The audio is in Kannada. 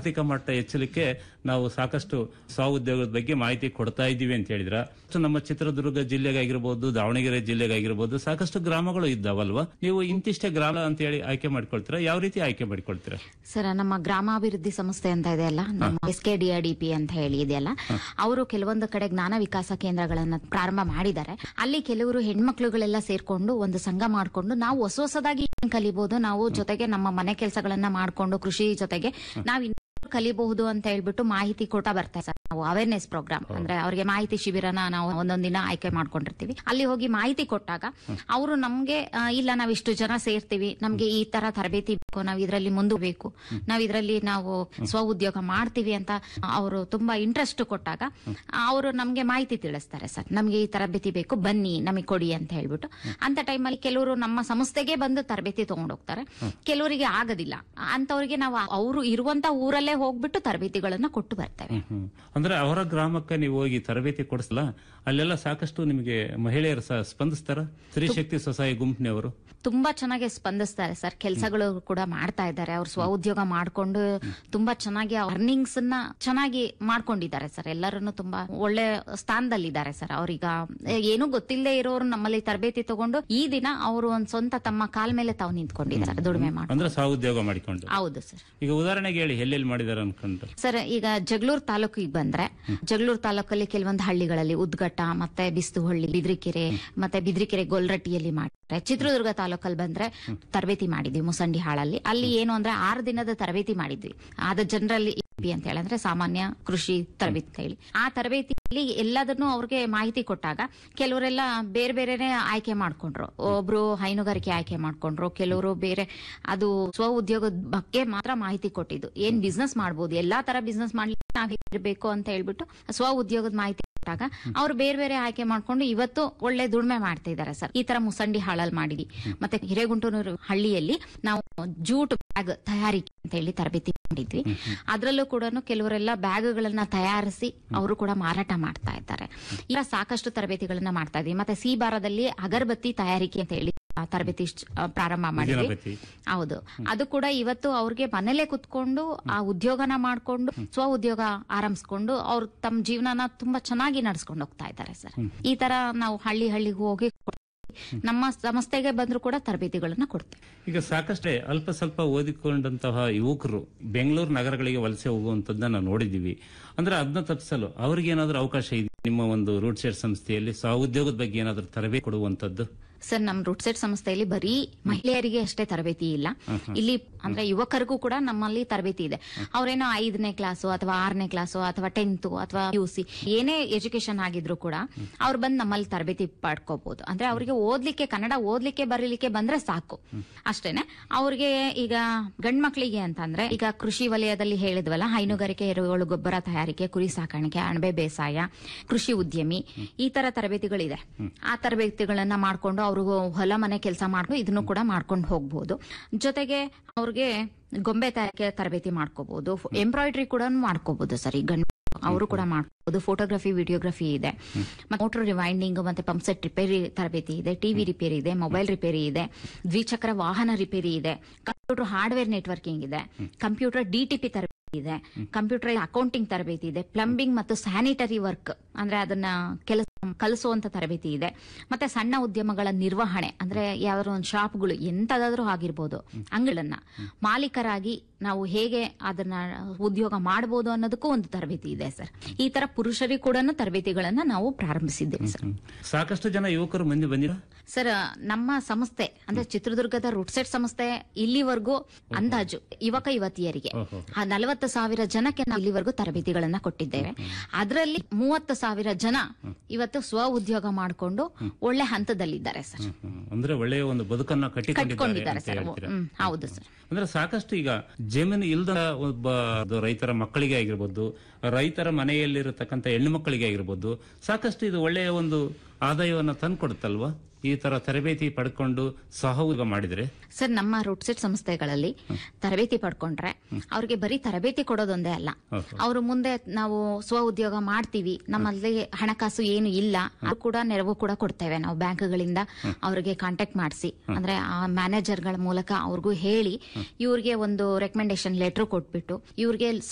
ಆರ್ಥಿಕ ಮಟ್ಟ ಹೆಚ್ಚಲಿಕ್ಕೆ ನಾವು ಸಾಕಷ್ಟು ಸ್ವಉದ್ಯೋಗದ ಬಗ್ಗೆ ಮಾಹಿತಿ ಕೊಡ್ತಾ ಇದ್ದೀವಿ ಅಂತ ಹೇಳಿದ್ರ. ನಮ್ಮ ಚಿತ್ರದುರ್ಗ ಜಿಲ್ಲೆಗಾಗಿರ್ಬೋದು, ದಾವಣಗೆರೆ ಜಿಲ್ಲೆಗಾಗಿರ್ಬೋದು ಸಾಕಷ್ಟು ಗ್ರಾಮಗಳು ಇದ್ದಾವಲ್ವಾ? ನೀವು ಇಂತಿಷ್ಟೇ ಗ್ರಾಮ ಅಂತ ಹೇಳಿ ಆಯ್ಕೆ ಮಾಡ್ಕೊಳ್ತೀರಾ? ಯಾವ ರೀತಿ ಆಯ್ಕೆ ಮಾಡ್ಕೊಳ್ತೀರಾ? ಸರ್, ನಮ್ಮ ಗ್ರಾಮಾಭಿವೃದ್ಧಿ ಸಂಸ್ಥೆ ಅಂತ ಇದೆಯಲ್ಲ, ನಮ್ಮ SKDRDP ಅಂತ ಹೇಳಿ ಇದೆಯಲ್ಲ, ಅವರು ಕೆಲವೊಂದು ಕಡೆ ಜ್ಞಾನ ವಿಕಾಸ ಕೇಂದ್ರಗಳನ್ನ ಪ್ರಾರಂಭ ಮಾಡಿದ್ದಾರೆ. ಅಲ್ಲಿ ಕೆಲವರು ಹೆಣ್ಮಕ್ಳುಗಳೆಲ್ಲ ಸೇರ್ಕೊಂಡು ಒಂದು ಸಂಘ ಮಾಡ್ಕೊಂಡು ನಾವು ಹೊಸದಾಗಿ ಕಲಿಬಹುದು, ನಾವು ಜೊತೆಗೆ ನಮ್ಮ ಮನೆ ಕೆಲಸಗಳನ್ನ ಮಾಡ್ಕೊಂಡು ಕೃಷಿ ಜೊತೆಗೆ ನಾವು ಕಲಿಬಹುದು ಅಂತ ಹೇಳ್ಬಿಟ್ಟು ಮಾಹಿತಿ ಕೊಡ್ತಾ ಬರ್ತಾರೆ ಸರ್. ನಾವು ಅವೇರ್ನೆಸ್ ಪ್ರೋಗ್ರಾಮ್ ಅಂದ್ರೆ ಅವರಿಗೆ ಮಾಹಿತಿ ಶಿಬಿರನ ನಾವು ಒಂದೊಂದ್ ದಿನ ಆಯ್ಕೆ ಮಾಡ್ಕೊಂಡಿರ್ತೀವಿ. ಅಲ್ಲಿ ಹೋಗಿ ಮಾಹಿತಿ ಕೊಟ್ಟಾಗ ಅವರು ನಮ್ಗೆ ಇಲ್ಲ, ನಾವ್ ಇಷ್ಟು ಜನ ಸೇರ್ತೀವಿ, ನಮ್ಗೆ ಈ ತರ ತರಬೇತಿ ಬೇಕು, ನಾವ್ ಇದ್ರಲ್ಲಿ ಮುಂದುವಬೇಕು, ನಾವ್ ಇದ್ರಲ್ಲಿ ನಾವು ಸ್ವ ಉದ್ಯೋಗ ಮಾಡ್ತೀವಿ ಅಂತ ಅವರು ತುಂಬಾ ಇಂಟ್ರೆಸ್ಟ್ ಕೊಟ್ಟಾಗ ಅವರು ನಮ್ಗೆ ಮಾಹಿತಿ ತಿಳಿಸ್ತಾರೆ ಸರ್. ನಮ್ಗೆ ಈ ತರಬೇತಿ ಬೇಕು, ಬನ್ನಿ ನಮಗೆ ಕೊಡಿ ಅಂತ ಹೇಳ್ಬಿಟ್ಟು. ಅಂತ ಟೈಮಲ್ಲಿ ಕೆಲವರು ನಮ್ಮ ಸಂಸ್ಥೆಗೆ ಬಂದು ತರಬೇತಿ ತಗೊಂಡೋಗ್ತಾರೆ, ಕೆಲವರಿಗೆ ಆಗೋದಿಲ್ಲ. ಅಂತವ್ರಿಗೆ ನಾವು ಅವರು ಇರುವಂತ ಊರಲ್ಲೇ ಹೋಗ್ಬಿಟ್ಟು ತರಬೇತಿಗಳನ್ನ ಕೊಟ್ಟು ಬರ್ತೇವೆ. ಅಂದ್ರೆ ಅವರ ಗ್ರಾಮಕ್ಕೆ ನೀವು ಹೋಗಿ ತರಬೇತಿ ಕೊಡಿಸಲ್ಲ, ಅಲ್ಲೆಲ್ಲ ಸಾಕಷ್ಟು ನಿಮಗೆ ಮಹಿಳೆಯರು ಸ್ಪಂದಿಸ್ತಾರ? ಸ್ತ್ರೀ ಶಕ್ತಿ ಸ್ವಸಹಾಯ ಗುಂಪಿನವರು ತುಂಬಾ ಚೆನ್ನಾಗಿ ಸ್ಪಂದಿಸ್ತಾರೆ ಸರ್. ಕೆಲಸಗಳು ಕೂಡ ಮಾಡ್ತಾ ಇದ್ದಾರೆ. ಅವ್ರು ಸ್ವ ಉದ್ಯೋಗ ಮಾಡ್ಕೊಂಡು ತುಂಬಾ ಚೆನ್ನಾಗಿ ಅರ್ನಿಂಗ್ಸ್ ನ ಚೆನ್ನಾಗಿ ಮಾಡ್ಕೊಂಡಿದ್ದಾರೆ ಸರ್. ಎಲ್ಲರನ್ನು ತುಂಬಾ ಒಳ್ಳೆ ಸ್ಥಾನದಲ್ಲಿದ್ದಾರೆ ಸರ್. ಅವ್ರೀಗ ಏನೂ ಗೊತ್ತಿಲ್ಲದೆ ಇರೋರು ನಮ್ಮಲ್ಲಿ ತರಬೇತಿ ತಗೊಂಡು ಈ ದಿನ ಅವರು ಒಂದ್ ಸ್ವಂತ ತಮ್ಮ ಕಾಲ್ ಮೇಲೆ ತಾವು ನಿಂತ್ಕೊಂಡಿದ್ದಾರೆ, ದುಡಿಮೆ ಮಾಡಿ. ಅಂದ್ರೆ ಸ್ವ ಉದ್ಯೋಗ ಮಾಡಿಕೊಂಡು. ಹೌದು ಸರ್. ಈಗ ಉದಾಹರಣೆಗೆ ಹೇಳಿ, ಎಲ್ಲೆಲ್ಲಿ ಮಾಡಿದ್ದಾರೆ ಅನ್ಕೊಂಡು ಸರ್. ಈಗ ಜಗಳೂರು ತಾಲೂಕಿಗೆ ಬಂದ್ರೆ, ಜಗಳೂರು ತಾಲೂಕಲ್ಲಿ ಕೆಲವೊಂದು ಹಳ್ಳಿಗಳಲ್ಲಿ ಉದ್ಗಟ್ಟ, ಮತ್ತೆ ಬಿಸ್ತುಹಳ್ಳಿ, ಬಿದ್ರಿಕೆರೆ, ಮತ್ತೆ ಬಿದ್ರಿಕೆರೆ ಗೊಲ್ರಟ್ಟಿಯಲ್ಲಿ ಮಾಡ್ತಾರೆ. ಚಿತ್ರದುರ್ಗ ತಾಲೂಕಲ್ಲಿ ಬಂದ್ರೆ ತರಬೇತಿ ಮಾಡಿದ್ವಿ ಮುಸಂಡಿ ಹಾಳಲ್ಲಿ. ಅಲ್ಲಿ ಏನು ಅಂದ್ರೆ 6 ದಿನದ ತರಬೇತಿ ಮಾಡಿದ್ವಿ. ಅದು ಜನರಲಿ ಅಂತ ಹೇಳಂದ್ರೆ ಸಾಮಾನ್ಯ ಕೃಷಿ ತರಬೇತಿ ಹೇಳಿ. ಆ ತರಬೇತಿಯಲ್ಲಿ ಎಲ್ಲದನ್ನು ಅವ್ರಿಗೆ ಮಾಹಿತಿ ಕೊಟ್ಟಾಗ ಕೆಲವರೆಲ್ಲ ಬೇರೆ ಬೇರೆನೆ ಆಯ್ಕೆ ಮಾಡ್ಕೊಂಡ್ರು. ಒಬ್ರು ಹೈನುಗಾರಿಕೆ ಆಯ್ಕೆ ಮಾಡ್ಕೊಂಡ್ರು, ಕೆಲವರು ಬೇರೆ ಅದು ಸ್ವ ಉದ್ಯೋಗದ ಬಗ್ಗೆ ಮಾತ್ರ ಮಾಹಿತಿ ಕೊಟ್ಟಿದ್ದು. ಏನ್ ಬಿಸ್ನೆಸ್ ಮಾಡ್ಬೋದು, ಎಲ್ಲಾ ತರ ಬಿಸ್ನೆಸ್ ಮಾಡ್ಲಿಕ್ಕೆ ನಾವ್ ಇರ್ಬೇಕು ಅಂತ ಹೇಳ್ಬಿಟ್ಟು ಸ್ವ ಉದ್ಯೋಗದ ಮಾಹಿತಿ ಕೊಟ್ಟಾಗ ಅವ್ರು ಬೇರೆ ಬೇರೆ ಆಯ್ಕೆ ಮಾಡ್ಕೊಂಡು ಇವತ್ತು ಒಳ್ಳೆ ದುಡಿಮೆ ಮಾಡ್ತಾ ಇದಾರೆ ಸರ್. ಈ ತರ ಮುಸಂಡಿ ಹಾಳಲ್ಲಿ ಮಾಡಿದ್ವಿ. ಮತ್ತೆ ಹಿರೇಗುಂಟೂರು ಹಳ್ಳಿಯಲ್ಲಿ ನಾವು ಜೂಟ್ ಬ್ಯಾಗ್ ತಯಾರಿಕೆ ಅಂತ ಹೇಳಿ ತರಬೇತಿ ಮಾಡಿದ್ವಿ. ಅದ್ರಲ್ಲೂ ಕೂಡ ಕೆಲವರೆಲ್ಲ ಬ್ಯಾಗ್ಗಳನ್ನ ತಯಾರಿಸಿ ಅವರು ಕೂಡ ಮಾರಾಟ ಮಾಡ್ತಾ ಇದ್ದಾರೆ. ಇಲ್ಲ, ಸಾಕಷ್ಟು ತರಬೇತಿಗಳನ್ನ ಮಾಡ್ತಾ ಇದ್ವಿ. ಮತ್ತೆ ಸೀಬಾರದಲ್ಲಿ ಅಗರಬತ್ತಿ ತಯಾರಿಕೆ ಅಂತ ಹೇಳಿ ತರಬೇತಿ ಪ್ರಾರಂಭ ಮಾಡಿದ್ವಿ. ಹೌದು, ಅದು ಕೂಡ ಇವತ್ತು ಅವ್ರಿಗೆ ಮನೇಲೆ ಕುತ್ಕೊಂಡು ಆ ಉದ್ಯೋಗನ ಮಾಡ್ಕೊಂಡು ಸ್ವ ಉದ್ಯೋಗ ಆರಂಭಿಸ್ಕೊಂಡು ಅವ್ರು ತಮ್ಮ ಜೀವನನ ತುಂಬಾ ಚೆನ್ನಾಗಿ ನಡ್ಸ್ಕೊಂಡು ಹೋಗ್ತಾ ಇದ್ದಾರೆ ಸರ್. ಈ ತರ ನಾವು ಹಳ್ಳಿಗೆ ಹೋಗಿ ನಮ್ಮ ಸಂಸ್ಥೆಗೆ ಬಂದ್ರು ಕೂಡ ತರಬೇತಿಗಳನ್ನ ಕೊಡ್ತೇವೆ. ಈಗ ಸಾಕಷ್ಟೇ ಅಲ್ಪ ಸ್ವಲ್ಪ ಓದಿಕೊಂಡಂತಹ ಯುವಕರು ಬೆಂಗಳೂರು ನಗರಗಳಿಗೆ ವಲಸೆ ಹೋಗುವಂತದ್ದನ್ನ ನಾವು ನೋಡಿದೀವಿ. ಅಂದ್ರೆ ಅದನ್ನ ತಪ್ಪಿಸಲು ಅವ್ರಿಗೆ ಏನಾದ್ರೂ ಅವಕಾಶ ಇದೆ ನಿಮ್ಮ ಒಂದು ರೂಟ್ ಸೆಟ್ ಸಂಸ್ಥೆಯಲ್ಲಿ ಸ್ವ ಉದ್ಯೋಗದ ಬಗ್ಗೆ ಏನಾದ್ರೂ ತರಬೇತಿ ಕೊಡುವಂತದ್ದು? ಸರ್, ನಮ್ ರೂಟ್ ಸೆಟ್ ಸಂಸ್ಥೆಯಲ್ಲಿ ಬರೀ ಮಹಿಳೆಯರಿಗೆ ಅಷ್ಟೇ ತರಬೇತಿ ಇಲ್ಲ. ಇಲ್ಲಿ ಅಂದ್ರೆ ಯುವಕರಿಗೂ ಕೂಡ ನಮ್ಮಲ್ಲಿ ತರಬೇತಿ ಇದೆ. ಅವ್ರೇನೋ 5ನೇ ಕ್ಲಾಸು ಅಥವಾ 6ನೇ ಕ್ಲಾಸು ಅಥವಾ 10th ಅಥವಾ PUC ಏನೇ ಎಜುಕೇಶನ್ ಆಗಿದ್ರು ಕೂಡ ಅವ್ರು ಬಂದು ನಮ್ಮಲ್ಲಿ ತರಬೇತಿ ಪಡ್ಕೋಬಹುದು. ಅಂದ್ರೆ ಅವರಿಗೆ ಓದ್ಲಿಕ್ಕೆ, ಕನ್ನಡ ಓದ್ಲಿಕ್ಕೆ ಬರೀಲಿಕ್ಕೆ ಬಂದ್ರೆ ಸಾಕು, ಅಷ್ಟೇನೆ. ಅವ್ರಿಗೆ ಈಗ ಗಂಡ್ ಮಕ್ಳಿಗೆ ಅಂತಂದ್ರೆ ಈಗ ಕೃಷಿ ವಲಯದಲ್ಲಿ ಹೇಳಿದ್ವಲ್ಲ, ಹೈನುಗಾರಿಕೆ, ಎರೆಹುಳು ಗೊಬ್ಬರ ತಯಾರಿಕೆ, ಕುರಿ ಸಾಕಾಣಿಕೆ, ಅಣಬೆ ಬೇಸಾಯ, ಕೃಷಿ ಉದ್ಯಮಿ, ಈ ತರ ತರಬೇತಿಗಳಿದೆ. ಆ ತರಬೇತಿಗಳನ್ನ ಮಾಡ್ಕೊಂಡು ಅವ್ರಿಗೂ ಹೊಲ ಮನೆ ಕೆಲಸ ಮಾಡ್ಕೊಂಡು ಇದನ್ನು ಕೂಡ ಮಾಡ್ಕೊಂಡು ಹೋಗ್ಬಹುದು. ಜೊತೆಗೆ ಅವ್ರಿಗೆ ಗೊಂಬೆ ತಯಾರಿಕೆ ತರಬೇತಿ ಮಾಡ್ಕೋಬಹುದು, ಎಂಬ್ರಾಯ್ಡ್ರಿ ಕೂಡ ಮಾಡ್ಕೋಬಹುದು ಸರ್. ಈ ಗಂಡು ಅವರು ಕೂಡ ಮಾಡ್ಕೋಬಹುದು. ಫೋಟೋಗ್ರಫಿ, ವಿಡಿಯೋಗ್ರಫಿ ಇದೆ. ಮೋಟರ್ ರಿವೈಂಡಿಂಗ್ ಮತ್ತೆ ಪಂಪ್ ಸೆಟ್ ರಿಪೇರಿ ತರಬೇತಿ ಇದೆ, ಟಿವಿ ರಿಪೇರಿ ಇದೆ, ಮೊಬೈಲ್ ರಿಪೇರಿ ಇದೆ, ದ್ವಿಚಕ್ರ ವಾಹನ ರಿಪೇರಿ ಇದೆ, ಕಂಪ್ಯೂಟರ್ ಹಾರ್ಡ್ವೇರ್ ನೆಟ್ವರ್ಕಿಂಗ್ ಇದೆ, ಕಂಪ್ಯೂಟರ್ DTP ತರಬೇತಿ ಇದೆ, ಕಂಪ್ಯೂಟರ್ ಅಕೌಂಟಿಂಗ್ ತರಬೇತಿ ಇದೆ, ಪ್ಲಂಬಿಂಗ್ ಮತ್ತು ಸ್ಯಾನಿಟರಿ ವರ್ಕ್ ಅಂದ್ರೆ ಅದನ್ನ ಕಲಿಸುವಂತ ತರಬೇತಿ ಇದೆ. ಮತ್ತೆ ಸಣ್ಣ ಉದ್ಯಮಗಳ ನಿರ್ವಹಣೆ ಅಂದ್ರೆ ಯಾವ್ದಾದ್ರು ಒಂದು ಶಾಪ್ಗಳು ಎಂತದಾದ್ರೂ ಆಗಿರ್ಬೋದು, ಅಂಗಡಿಗಳನ್ನ ಮಾಲೀಕರಾಗಿ ನಾವು ಹೇಗೆ ಅದನ್ನ ಉದ್ಯೋಗ ಮಾಡಬಹುದು ಅನ್ನೋದಕ್ಕೂ ಒಂದು ತರಬೇತಿ ಇದೆ ಸರ್. ಈ ತರ ಪುರುಷರಿಗೆ ಕೂಡ ತರಬೇತಿಗಳನ್ನ ನಾವು ಪ್ರಾರಂಭಿಸಿದ್ದೇವೆ ಸರ್. ಸಾಕಷ್ಟು ಜನ ಯುವಕರು ಮಂದಿ ಬಂದಿರ ಸರ್. ನಮ್ಮ ಸಂಸ್ಥೆ ಅಂದ್ರೆ ಚಿತ್ರದುರ್ಗದ ರೂಟ್ ಸೆಟ್ ಸಂಸ್ಥೆ ಇಲ್ಲಿವರೆಗೂ ಅಂದಾಜು ಯುವಕ ಯುವತಿಯರಿಗೆ 40,000 ಜನಕ್ಕೆ ನಾವು ಇಲ್ಲಿವರೆಗೂ ತರಬೇತಿಗಳನ್ನ ಕೊಟ್ಟಿದ್ದೇವೆ. ಅದರಲ್ಲಿ 30,000 ಜನ ಇವತ್ತು ಸ್ವ ಉದ್ಯೋಗ ಮಾಡಿಕೊಂಡು ಒಳ್ಳೆ ಹಂತದಲ್ಲಿದ್ದಾರೆ ಸರ್. ಅಂದ್ರೆ ಒಳ್ಳೆಯ ಒಂದು ಬದುಕನ್ನ ಕಟ್ಟಿಕೊಂಡಿದ್ದಾರೆ ಸರ್. ಹೌದು ಸರ್. ಅಂದ್ರೆ ಸಾಕಷ್ಟು ಈಗ ಜಮೀನು ಇಲ್ದ ಒಬ್ಬ ರೈತರ ಮಕ್ಕಳಿಗೆ ಆಗಿರ್ಬೋದು, ರೈತರ ಮನೆಯಲ್ಲಿರತಕ್ಕಂಥ ಹೆಣ್ಣು ಮಕ್ಕಳಿಗೆ ಆಗಿರ್ಬೋದು, ಸಾಕಷ್ಟು ಇದು ಒಳ್ಳೆಯ ಒಂದು ಆದಾಯವನ್ನ ತಂದ್ಕೊಡುತ್ತಲ್ವಾ ಈ ತರ ತರಬೇತಿ ಪಡ್ಕೊಂಡು ಸಹ ಉದ್ಯೋಗ ಮಾಡಿದ್ರೆ? ಸರ್, ನಮ್ಮ ರೂಟ್ ಸೆಟ್ ಸಂಸ್ಥೆಗಳಲ್ಲಿ ತರಬೇತಿ ಪಡ್ಕೊಂಡ್ರೆ ಅವ್ರಿಗೆ ಬರೀ ತರಬೇತಿ ಕೊಡೋದೊಂದೇ ಅಲ್ಲ, ಅವರು ಮುಂದೆ ನಾವು ಸ್ವ ಉದ್ಯೋಗ ಮಾಡ್ತೀವಿ, ನಮ್ಮಲ್ಲಿ ಹಣಕಾಸು ಏನು ಇಲ್ಲ, ಅದು ಕೂಡ ನೆರವು ಕೂಡ ಕೊಡ್ತೇವೆ ನಾವು ಬ್ಯಾಂಕ್ಗಳಿಂದ. ಅವರಿಗೆ ಕಾಂಟ್ಯಾಕ್ಟ್ ಮಾಡಿಸಿ ಅಂದ್ರೆ ಆ ಮ್ಯಾನೇಜರ್ಗಳ ಮೂಲಕ ಅವ್ರಿಗೂ ಹೇಳಿ ಇವ್ರಿಗೆ ಒಂದು ರೆಕಮೆಂಡೇಶನ್ ಲೆಟರ್ ಕೊಟ್ಬಿಟ್ಟು ಇವ್ರಿಗೆ